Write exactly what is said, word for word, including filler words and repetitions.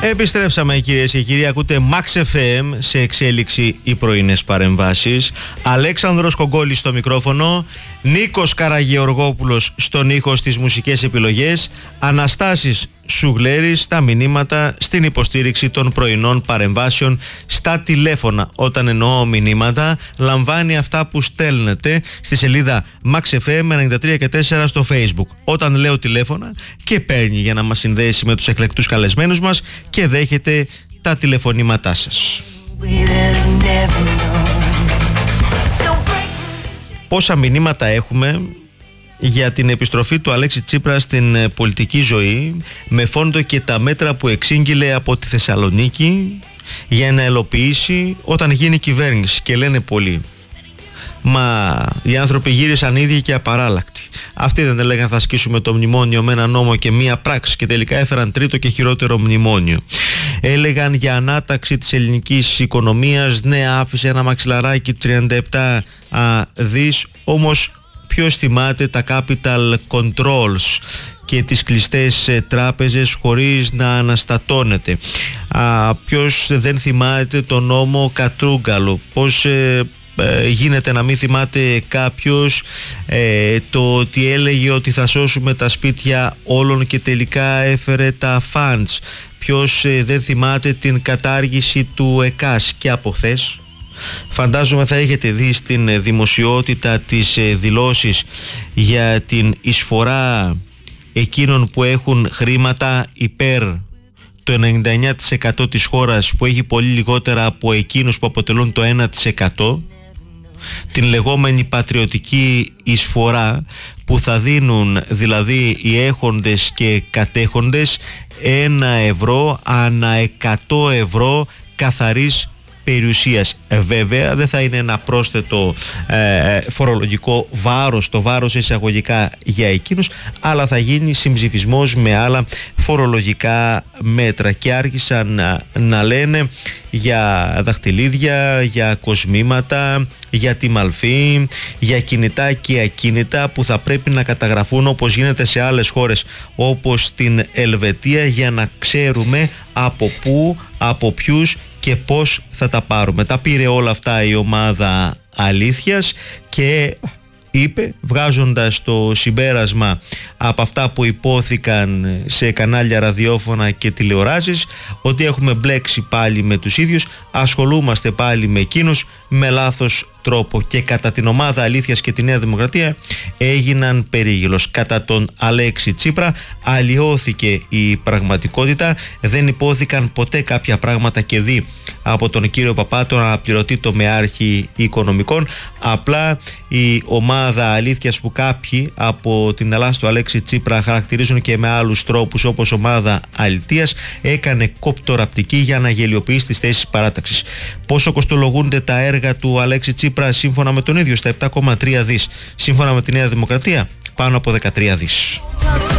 Επιστρέψαμε κυρίες και κύριοι, ακούτε Max εφ εμ, σε εξέλιξη οι πρωινές παρεμβάσεις. Αλέξανδρος Κογκόλης στο μικρόφωνο, Νίκος Καραγεωργόπουλος στον ήχο στις μουσικές επιλογές, Αναστάσης Σουγλέρης στα μηνύματα στην υποστήριξη των πρωινών παρεμβάσεων στα τηλέφωνα. Όταν εννοώ μηνύματα, λαμβάνει αυτά που στέλνετε στη σελίδα Max εφ εμ ενενήντα τρία και τέσσερα στο Facebook. Όταν λέω τηλέφωνα, και παίρνει για να μας συνδέσει με τους εκλεκτούς καλεσμένους μας και δέχεται τα τηλεφωνήματά σας. Πόσα μηνύματα έχουμε για την επιστροφή του Αλέξη Τσίπρα στην πολιτική ζωή, με φόντο και τα μέτρα που εξήγηλε από τη Θεσσαλονίκη για να ελοποιήσει όταν γίνει κυβέρνηση. Και λένε πολλοί, μα οι άνθρωποι γύρισαν ίδιοι και απαράλλακτοι. Αυτοί δεν έλεγαν θα ασκήσουμε το μνημόνιο με ένα νόμο και μία πράξη, και τελικά έφεραν τρίτο και χειρότερο μνημόνιο. Έλεγαν για ανάταξη της ελληνικής οικονομίας, ναι, άφησε ένα μαξιλαράκι τριάντα επτά δις, όμως ποιος θυμάται τα capital controls και τις κλειστές ε, τράπεζες χωρίς να αναστατώνεται? Α, ποιος δεν θυμάται το νόμο Κατρούγκαλο? Πώς ε, ε, γίνεται να μην θυμάται κάποιος ε, το ότι έλεγε ότι θα σώσουμε τα σπίτια όλων και τελικά έφερε τα funds? Ποιος ε, δεν θυμάται την κατάργηση του ΕΚΑΣ? Και από χθες φαντάζομαι θα έχετε δει στην δημοσιότητα τις δηλώσεις για την εισφορά εκείνων που έχουν χρήματα υπέρ το ενενήντα εννέα τοις εκατό της χώρας, που έχει πολύ λιγότερα από εκείνους που αποτελούν το ένα τοις εκατό, την λεγόμενη πατριωτική εισφορά, που θα δίνουν δηλαδή οι έχοντες και κατέχοντες ένα ευρώ ανά εκατό ευρώ καθαρής περιουσίας. Ε, βέβαια δεν θα είναι ένα πρόσθετο ε, φορολογικό βάρος, το βάρος εισαγωγικά για εκείνους, αλλά θα γίνει συμψηφισμός με άλλα φορολογικά μέτρα. Και άρχισαν να, να λένε για δαχτυλίδια, για κοσμήματα, για τη μαλφή, για κινητά και ακίνητα που θα πρέπει να καταγραφούν όπως γίνεται σε άλλες χώρες όπως την Ελβετία, για να ξέρουμε από πού, από ποιους και πώς θα τα πάρουμε. Τα πήρε όλα αυτά η ομάδα Αλήθειας και είπε, βγάζοντας το συμπέρασμα από αυτά που υπόθηκαν σε κανάλια ραδιόφωνα και τηλεοράσεις, ότι έχουμε μπλέξει πάλι με τους ίδιους, ασχολούμαστε πάλι με εκείνους με λάθος τρόπο. Και κατά την ομάδα Αλήθειας και τη Νέα Δημοκρατία έγιναν περίγυλος. Κατά τον Αλέξη Τσίπρα αλλοιώθηκε η πραγματικότητα, δεν υπόθηκαν ποτέ κάποια πράγματα και δει από τον κύριο Παπά, τον αναπληρωτή τομεάρχη οικονομικών. Απλά η ομάδα Αλήθειας, που κάποιοι από την Ελλάδα του Αλέξη Τσίπρα χαρακτηρίζουν και με άλλους τρόπους όπως ομάδα αλητείας, έκανε κοπτοραπτική για να γελιοποιήσει τις θέσεις παράταξης. Πόσο κοστολογούνται τα έργα του Αλέξη Τσίπρα σύμφωνα με τον ίδιο? Στα επτά κόμμα τρία δις. Σύμφωνα με τη Νέα Δημοκρατία πάνω από δεκατρία δις.